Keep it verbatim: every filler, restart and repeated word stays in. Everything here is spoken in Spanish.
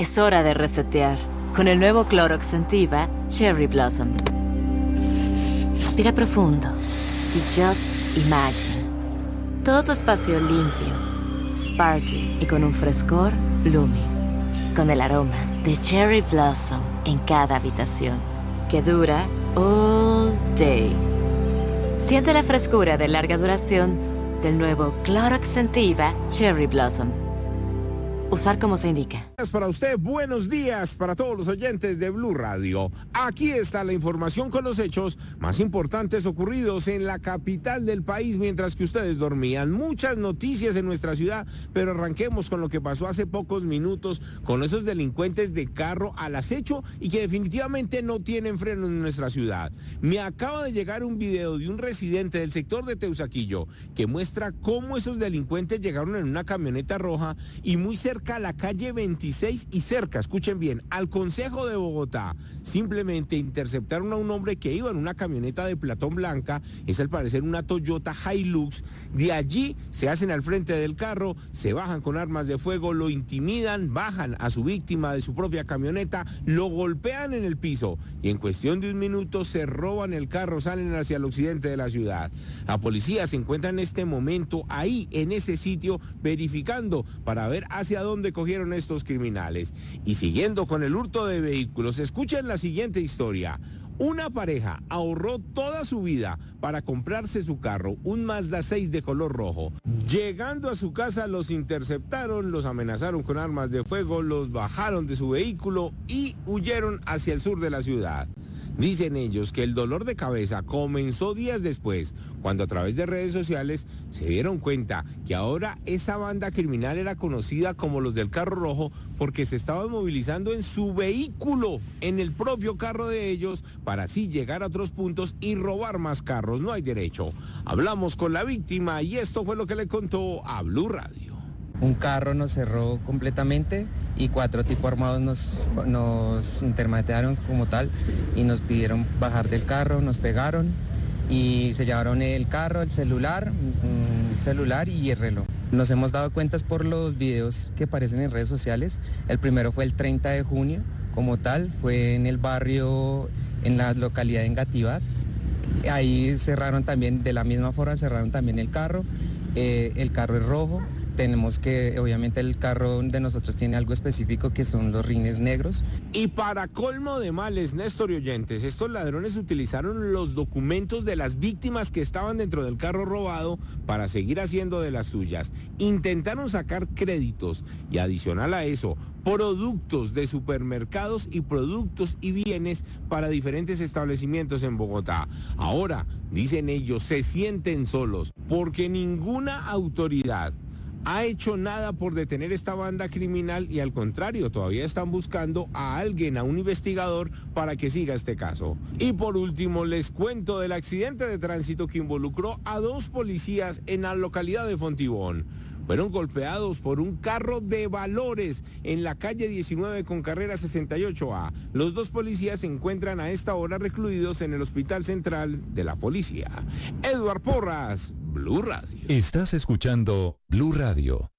Es hora de resetear con el nuevo Clorox Scentiva Cherry Blossom. Respira profundo y just imagine. Todo tu espacio limpio, sparkling y con un frescor blooming. Con el aroma de Cherry Blossom en cada habitación, que dura all day. Siente la frescura de larga duración del nuevo Clorox Scentiva Cherry Blossom. Usar como se indica. Para usted, buenos días para todos los oyentes de Blue Radio. Aquí está la información con los hechos más importantes ocurridos en la capital del país mientras que ustedes dormían. Muchas noticias en nuestra ciudad, pero arranquemos con lo que pasó hace pocos minutos con esos delincuentes de carro al acecho y que definitivamente no tienen freno en nuestra ciudad. Me acaba de llegar un video de un residente del sector de Teusaquillo que muestra cómo esos delincuentes llegaron en una camioneta roja y muy cerca a la calle veintiséis y cerca, escuchen bien, al Consejo de Bogotá, simplemente interceptaron a un hombre que iba en una camioneta de platón blanca, es al parecer una Toyota Hilux. De allí se hacen al frente del carro, se bajan con armas de fuego, lo intimidan, bajan a su víctima de su propia camioneta, lo golpean en el piso y en cuestión de un minuto se roban el carro, salen hacia el occidente de la ciudad. La policía se encuentra en este momento ahí, en ese sitio, verificando para ver hacia dónde cogieron estos criminales. Y siguiendo con el hurto de vehículos, escuchen la siguiente historia. Una pareja ahorró toda su vida para comprarse su carro, un Mazda seis de color rojo. Llegando a su casa los interceptaron, los amenazaron con armas de fuego, los bajaron de su vehículo y huyeron hacia el sur de la ciudad. Dicen ellos que el dolor de cabeza comenzó días después, cuando a través de redes sociales se dieron cuenta que ahora esa banda criminal era conocida como los del carro rojo porque se estaban movilizando en su vehículo, en el propio carro de ellos, para así llegar a otros puntos y robar más carros. No hay derecho. Hablamos con la víctima y esto fue lo que le contó a Blue Radio. Un carro nos cerró completamente y cuatro tipos armados nos, nos intermediaron como tal y nos pidieron bajar del carro, nos pegaron y se llevaron el carro, el celular, un celular y el reloj. Nos hemos dado cuentas por los videos que aparecen en redes sociales. El primero fue el treinta de junio, como tal, fue en el barrio, en la localidad de Engativá. Ahí cerraron también, de la misma forma cerraron también el carro, eh, el carro es rojo. Tenemos que, obviamente el carro de nosotros tiene algo específico que son los rines negros. Y para colmo de males, Néstor y oyentes, estos ladrones utilizaron los documentos de las víctimas que estaban dentro del carro robado para seguir haciendo de las suyas. Intentaron sacar créditos y adicional a eso, productos de supermercados y productos y bienes para diferentes establecimientos en Bogotá. Ahora, dicen ellos, se sienten solos porque ninguna autoridad ha hecho nada por detener esta banda criminal y al contrario, todavía están buscando a alguien, a un investigador para que siga este caso. Y por último, les cuento del accidente de tránsito que involucró a dos policías en la localidad de Fontibón. Fueron golpeados por un carro de valores en la calle diecinueve con carrera sesenta y ocho A. Los dos policías se encuentran a esta hora recluidos en el Hospital Central de la Policía. Edward Porras, Blue Radio. Estás escuchando Blue Radio.